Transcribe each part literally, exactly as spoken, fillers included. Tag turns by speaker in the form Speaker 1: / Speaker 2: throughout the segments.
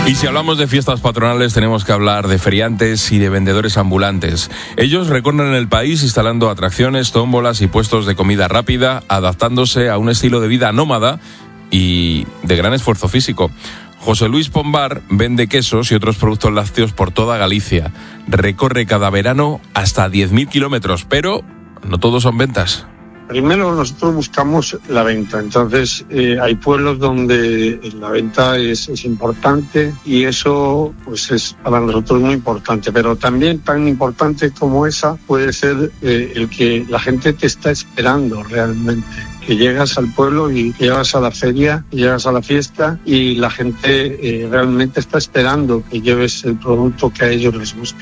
Speaker 1: Y si hablamos de fiestas patronales, tenemos que hablar de feriantes y de vendedores ambulantes. Ellos recorren el país instalando atracciones, tómbolas y puestos de comida rápida, adaptándose a un estilo de vida nómada y de gran esfuerzo físico. José Luis Pombar vende quesos y otros productos lácteos por toda Galicia. Recorre cada verano hasta diez mil kilómetros, pero no todos son ventas.
Speaker 2: Primero nosotros buscamos la venta, entonces eh, hay pueblos donde la venta es, es importante y eso pues es para nosotros muy importante, pero también tan importante como esa puede ser eh, el que la gente te está esperando realmente, que llegas al pueblo y llegas a la feria, llegas a la fiesta y la gente eh, realmente está esperando que lleves el producto que a ellos les gusta.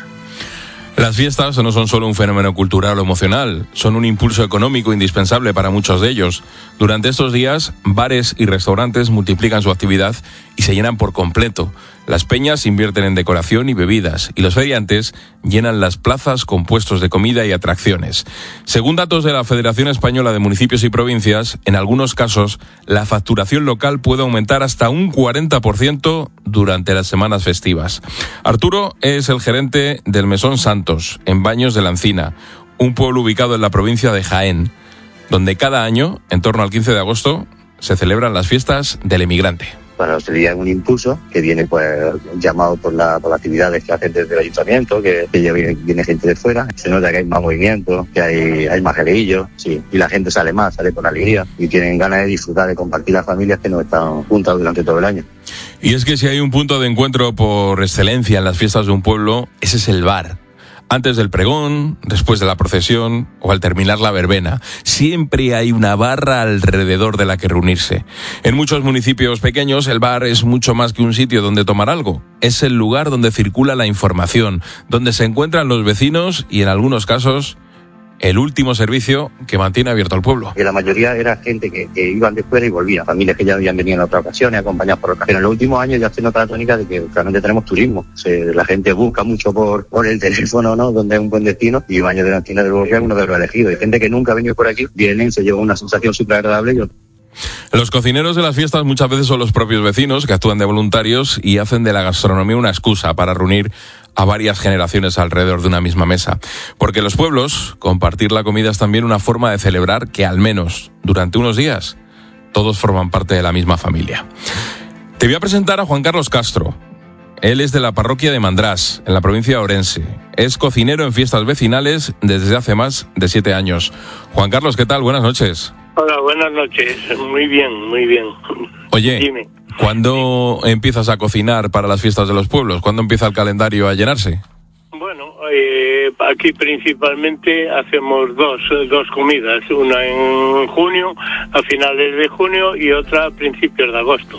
Speaker 1: Las fiestas no son solo un fenómeno cultural o emocional, son un impulso económico indispensable para muchos de ellos. Durante estos días, bares y restaurantes multiplican su actividad y se llenan por completo. Las peñas invierten en decoración y bebidas, y los feriantes llenan las plazas con puestos de comida y atracciones. Según datos de la Federación Española de Municipios y Provincias, en algunos casos, la facturación local puede aumentar hasta un cuarenta por ciento durante las semanas festivas. Arturo es el gerente del Mesón Santos, en Baños de la Encina, un pueblo ubicado en la provincia de Jaén, donde cada año, en torno al quince de agosto, se celebran las fiestas del emigrante.
Speaker 3: Para la hostelería es un impulso que viene pues llamado por, la, por las actividades que hacen desde el ayuntamiento, que, que viene, viene gente de fuera. Se nota que hay más movimiento, que hay, hay más galeillos, sí, y la gente sale más, sale con alegría y tienen ganas de disfrutar, de compartir las familias que no están juntas durante todo el año.
Speaker 1: Y es que si hay un punto de encuentro por excelencia en las fiestas de un pueblo, ese es el bar. Antes del pregón, después de la procesión o al terminar la verbena, siempre hay una barra alrededor de la que reunirse. En muchos municipios pequeños, el bar es mucho más que un sitio donde tomar algo. Es el lugar donde circula la información, donde se encuentran los vecinos y, en algunos casos, el último servicio que mantiene abierto el pueblo.
Speaker 3: Que la mayoría era gente que, que iban de fuera y volvían, familias que ya habían venido en otras ocasiones, acompañadas por otras. Pero en los últimos años ya se nota la tónica de que realmente tenemos turismo. O sea, la gente busca mucho por, por el teléfono, ¿no?, donde es un buen destino, y Baños de la Encina de Borja es uno de los elegidos. Hay gente que nunca ha venido por aquí, vienen, se lleva una sensación súper agradable. Y...
Speaker 1: Los cocineros de las fiestas muchas veces son los propios vecinos que actúan de voluntarios y hacen de la gastronomía una excusa para reunir a varias generaciones alrededor de una misma mesa. Porque en los pueblos, compartir la comida es también una forma de celebrar que, al menos durante unos días, todos forman parte de la misma familia. Te voy a presentar a Juan Carlos Castro. Él es de la parroquia de Mandrás, en la provincia de Orense. Es cocinero en fiestas vecinales desde hace más de siete años. Juan Carlos, ¿qué tal? Buenas noches.
Speaker 4: Hola, buenas noches. Muy bien, muy bien.
Speaker 1: Oye,
Speaker 4: dime.
Speaker 1: ¿Cuándo empiezas a cocinar para las fiestas de los pueblos? ¿Cuándo empieza el calendario a llenarse?
Speaker 4: Bueno, eh, aquí principalmente hacemos dos, dos comidas. Una en junio, a finales de junio, y otra a principios de agosto.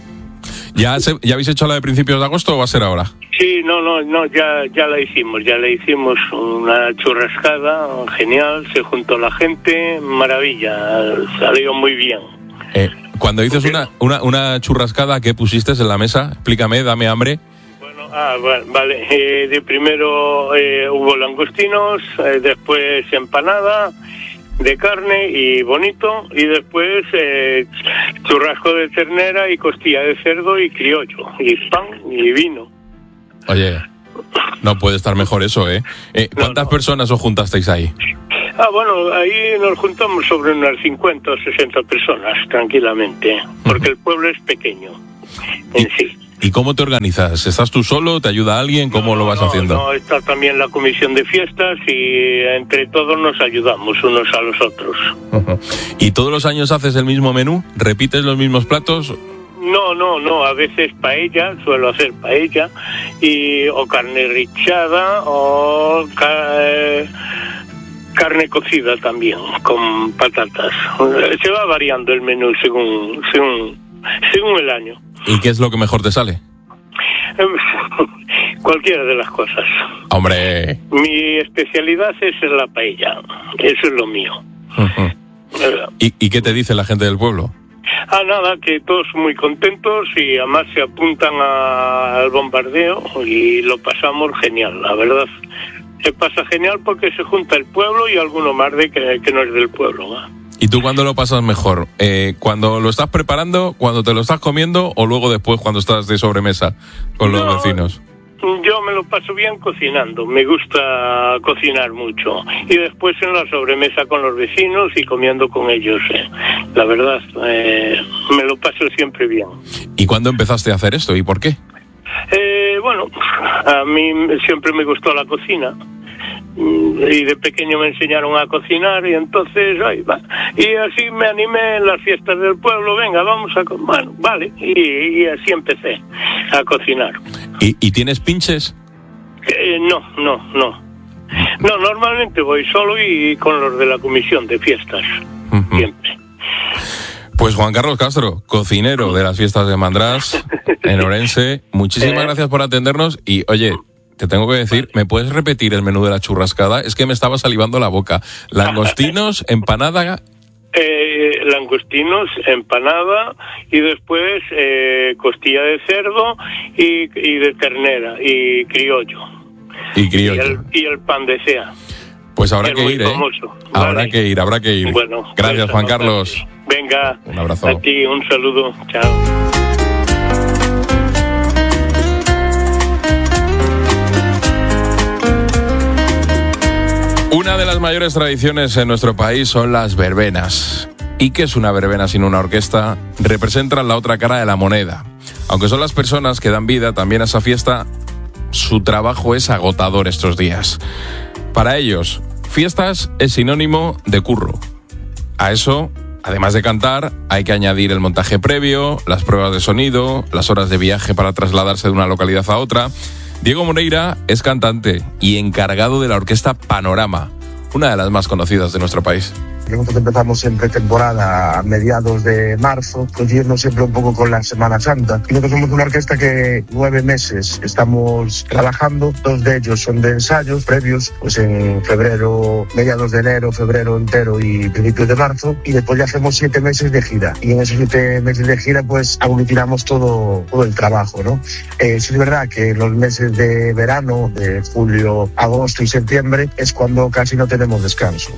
Speaker 1: ¿Ya, se, ¿Ya habéis hecho la de principios de agosto o va a ser ahora?
Speaker 4: Sí, no, no, no, ya, ya la hicimos, ya la hicimos, una churrascada, genial, se juntó la gente, maravilla, salió muy bien.
Speaker 1: Eh, cuando dices una, una, una churrascada, ¿qué pusiste en la mesa? Explícame, dame hambre.
Speaker 4: Bueno, ah, vale, eh, de primero eh, hubo langostinos, eh, después empanada de carne y bonito, y después eh, churrasco de ternera y costilla de cerdo y criollo, y pan y vino.
Speaker 1: Oye, no puede estar mejor eso, ¿eh? eh ¿Cuántas no, no. personas os juntasteis ahí?
Speaker 4: Ah, bueno, ahí nos juntamos sobre unas cincuenta o sesenta personas, tranquilamente, porque el pueblo es pequeño en
Speaker 1: ¿Y,
Speaker 4: sí.
Speaker 1: ¿Y cómo te organizas? ¿Estás tú solo? ¿Te ayuda alguien? ¿Cómo
Speaker 4: no,
Speaker 1: lo vas
Speaker 4: no,
Speaker 1: haciendo?
Speaker 4: No, está también la comisión de fiestas y entre todos nos ayudamos unos a los otros.
Speaker 1: Uh-huh. ¿Y todos los años haces el mismo menú? ¿Repites los mismos platos?
Speaker 4: No, no, no, a veces paella, suelo hacer paella, y o carne richada o ca- carne cocida también, con patatas. Se va variando el menú según, según, según el año.
Speaker 1: ¿Y qué es lo que mejor te sale?
Speaker 4: Cualquiera de las cosas.
Speaker 1: ¡Hombre!
Speaker 4: Mi especialidad es la paella, eso es lo mío.
Speaker 1: Uh-huh. ¿Y, ¿Y qué te dice la gente del pueblo?
Speaker 4: Ah, nada, que todos muy contentos y además se apuntan a, al bombardeo y lo pasamos genial, la verdad. Se pasa genial porque se junta el pueblo y alguno más de que, que no es del pueblo, ¿no?
Speaker 1: ¿Y tú cuándo lo pasas mejor? Eh, ¿Cuando lo estás preparando, cuando te lo estás comiendo o luego después cuando estás de sobremesa con los
Speaker 4: no,
Speaker 1: vecinos?
Speaker 4: Yo me lo paso bien cocinando, me gusta cocinar mucho y después en la sobremesa con los vecinos y comiendo con ellos. Eh. La verdad, eh, me lo paso siempre bien.
Speaker 1: ¿Y cuándo empezaste a hacer esto y por qué?
Speaker 4: Eh, bueno, a mí siempre me gustó la cocina y de pequeño me enseñaron a cocinar y entonces ahí va. Y así me animé en las fiestas del pueblo, venga, vamos a... Bueno, vale, y, y así empecé a cocinar.
Speaker 1: ¿Y, y tienes pinches?
Speaker 4: Eh, no, no, no. No, normalmente voy solo y con los de la comisión de fiestas, uh-huh. Siempre.
Speaker 1: Pues Juan Carlos Castro, cocinero de las fiestas de Mandrás, en Orense, muchísimas eh. gracias por atendernos y, oye, te tengo que decir, ¿me puedes repetir el menú de la churrascada? Es que me estaba salivando la boca. Langostinos, empanada...
Speaker 4: Eh, langostinos, empanada y después eh, costilla de cerdo y, y de ternera y criollo.
Speaker 1: Y criollo.
Speaker 4: Y el, y el pan de sea.
Speaker 1: Pues habrá que ir, ¿eh? Habrá vale. que ir, habrá que ir.
Speaker 4: Bueno,
Speaker 1: gracias, Juan Carlos.
Speaker 4: Venga.
Speaker 1: Un abrazo.
Speaker 4: A ti, un saludo. Chao.
Speaker 1: Una de las mayores tradiciones en nuestro país son las verbenas. ¿Y qué es una verbena sin una orquesta? Representan la otra cara de la moneda. Aunque son las personas que dan vida también a esa fiesta, su trabajo es agotador estos días. Para ellos, fiestas es sinónimo de curro. A eso, además de cantar, hay que añadir el montaje previo, las pruebas de sonido, las horas de viaje para trasladarse de una localidad a otra. Diego Moreira es cantante y encargado de la orquesta Panorama, una de las más conocidas de nuestro país.
Speaker 5: Nosotros empezamos en pretemporada a mediados de marzo, coincidiendo siempre un poco con la Semana Santa. Y nosotros somos una orquesta que nueve meses estamos trabajando, dos de ellos son de ensayos previos, pues en febrero, mediados de enero, febrero entero y principios de marzo, y después ya hacemos siete meses de gira. Y en esos siete meses de gira pues aglutinamos todo, todo el trabajo, ¿no? Eh, sí es verdad que los meses de verano, de julio, agosto y septiembre, es cuando casi no tenemos descanso.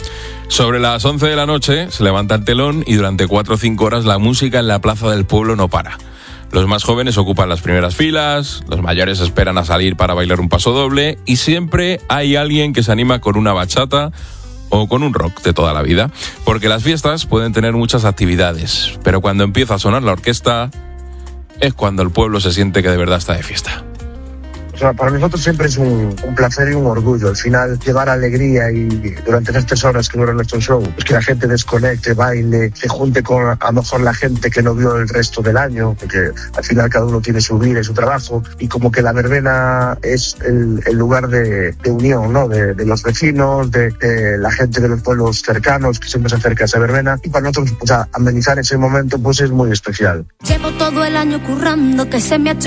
Speaker 1: Sobre las once de la noche se levanta el telón y durante cuatro o cinco horas la música en la plaza del pueblo no para. Los más jóvenes ocupan las primeras filas, los mayores esperan a salir para bailar un paso doble y siempre hay alguien que se anima con una bachata o con un rock de toda la vida. Porque las fiestas pueden tener muchas actividades, pero cuando empieza a sonar la orquesta es cuando el pueblo se siente que de verdad está de fiesta.
Speaker 5: O sea, para nosotros siempre es un, un placer y un orgullo. Al final, llevar alegría y durante esas tres horas que dura nuestro show, pues que la gente desconecte, baile, se junte con a lo mejor la gente que no vio el resto del año, porque al final cada uno tiene su vida y su trabajo, y como que la verbena es el, el lugar de, de unión, ¿no? De, de los vecinos, de, de la gente de los pueblos cercanos que siempre se acerca a esa verbena, y para nosotros, o sea, amenizar ese momento pues es muy especial.
Speaker 6: Llevo todo el año currando que se me ha hecho